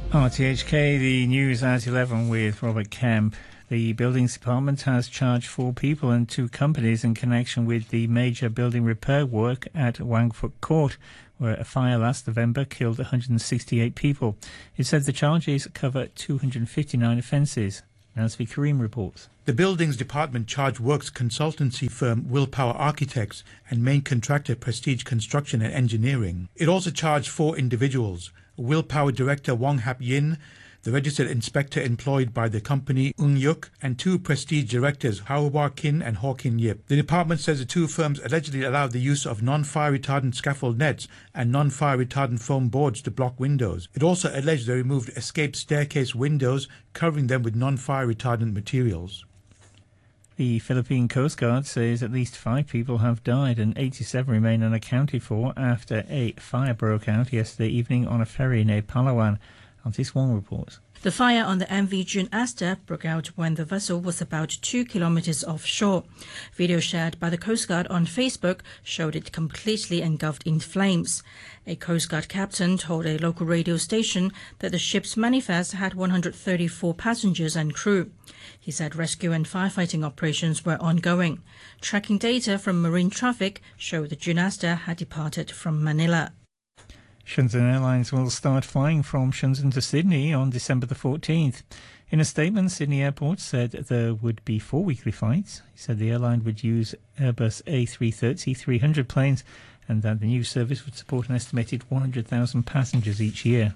RTHK, the news at 11 with Robert Kemp. The Buildings Department has charged 4 people and 2 companies in connection with the major building repair work at Wangfuk Court, where a fire last November killed 168 people. It said the charges cover 259 offences. Nazvi Karim reports. The Buildings Department charged works consultancy firm Willpower Architects and main contractor Prestige Construction and Engineering. It also charged 4 individuals: Willpower Director Wong Hap Yin, the registered inspector employed by the company Ung Yuk, and 2 Prestige directors Hawar Kin and Hawkin Yip. The department says the 2 firms allegedly allowed the use of non-fire retardant scaffold nets and non-fire retardant foam boards to block windows. It also alleged they removed escape staircase windows, covering them with non-fire retardant materials. The Philippine Coast Guard says at least 5 people have died and 87 remain unaccounted for after a fire broke out yesterday evening on a ferry near Palawan. Altis Wong reports. The fire on the MV June Asta broke out when the vessel was about 2 kilometers offshore. Video shared by the Coast Guard on Facebook showed it completely engulfed in flames. A Coast Guard captain told a local radio station that the ship's manifest had 134 passengers and crew. He said rescue and firefighting operations were ongoing. Tracking data from marine traffic showed the June Asta had departed from Manila. Shenzhen Airlines will start flying from Shenzhen to Sydney on December the 14th. In a statement, Sydney Airport said there would be 4 weekly flights. He said the airline would use Airbus A330-300 planes and that the new service would support an estimated 100,000 passengers each year.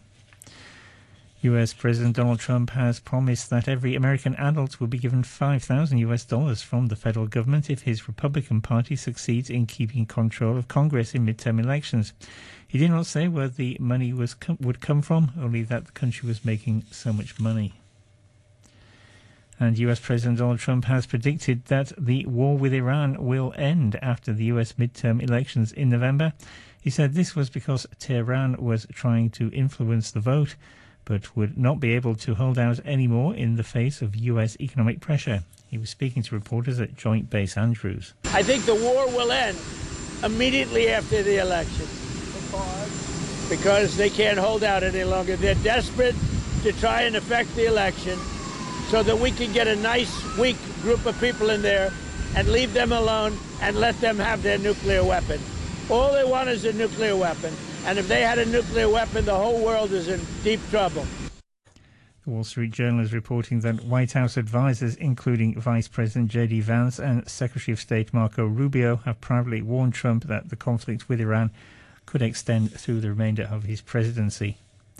US President Donald Trump has promised that every American adult will be given $5,000 from the federal government if his Republican Party succeeds in keeping control of Congress in midterm elections. He did not say where the money would come from, only that the country was making so much money. And US President Donald Trump has predicted that the war with Iran will end after the US midterm elections in November. He said this was because Tehran was trying to influence the vote, but would not be able to hold out anymore in the face of US economic pressure. He was speaking to reporters at Joint Base Andrews. I think the war will end immediately after the election because they can't hold out any longer. They're desperate to try and affect the election so that we can get a nice, weak group of people in there and leave them alone and let them have their nuclear weapon. All they want is a nuclear weapon. And if they had a nuclear weapon, the whole world is in deep trouble. The Wall Street Journal is reporting that White House advisors, including Vice President J.D. Vance and Secretary of State Marco Rubio, have privately warned Trump that the conflict with Iran could extend through the remainder of his presidency.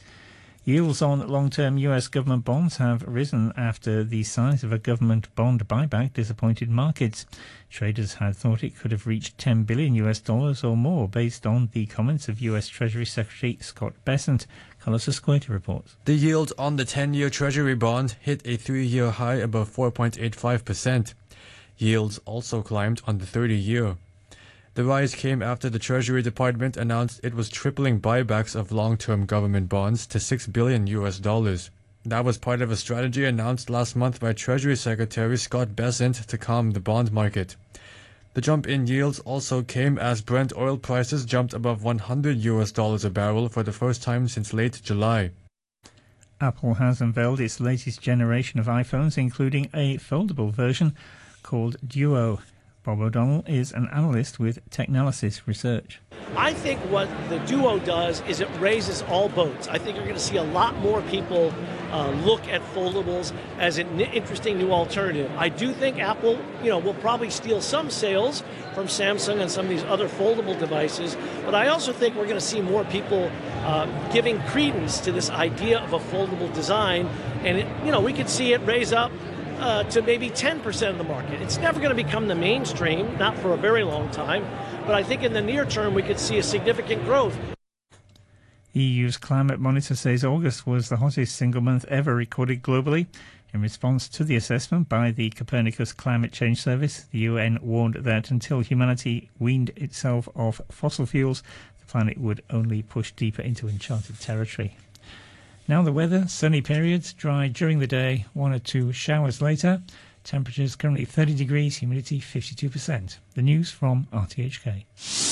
Yields on long-term US government bonds have risen after the size of a government bond buyback disappointed markets. Traders had thought it could have reached $10 billion or more based on the comments of US Treasury Secretary Scott Bessent. Carlos Escueta reports. The yield on the 10-year Treasury bond hit a 3-year high above 4.85%. Yields also climbed on the 30-year. The rise came after the Treasury Department announced it was tripling buybacks of long-term government bonds to $6 billion. That was part of a strategy announced last month by Treasury Secretary Scott Bessent to calm the bond market. The jump in yields also came as Brent oil prices jumped above $100 a barrel for the first time since late July. Apple has unveiled its latest generation of iPhones, including a foldable version called Duo. Bob O'Donnell is an analyst with Technalysis Research. I think what the Duo does is it raises all boats. I think you're going to see a lot more people look at foldables as an interesting new alternative. I do think Apple, will probably steal some sales from Samsung and some of these other foldable devices, but I also think we're going to see more people giving credence to this idea of a foldable design, and we could see it raise up to maybe 10% of the market. It's never going to become the mainstream, not for a very long time, but I think in the near term we could see a significant growth. EU's climate monitor says August was the hottest single month ever recorded globally. In response to the assessment by the Copernicus Climate Change Service, the UN warned that until humanity weaned itself off fossil fuels, the planet would only push deeper into uncharted territory. Now the weather, sunny periods, dry during the day, 1 or 2 showers later. Temperatures currently 30 degrees, humidity 52%. The news from RTHK.